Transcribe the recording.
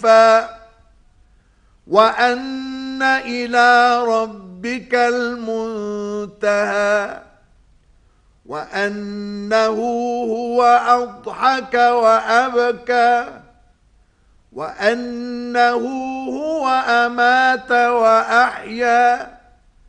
زُلْفَى وَأَنَّ إِلَى رَبِّكَ الْمُنْتَهَى وَأَنَّهُ هُوَ أَضْحَكَ وَأَبْكَى وَأَنَّهُ هُوَ أَمَاتَ وَأَحْيَا